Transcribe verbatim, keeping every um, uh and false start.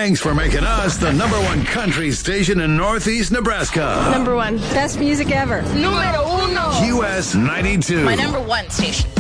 Thanks for making us the number one country station in Northeast Nebraska. Number one. Best music ever. Numero uno. U S ninety-two. My number one station.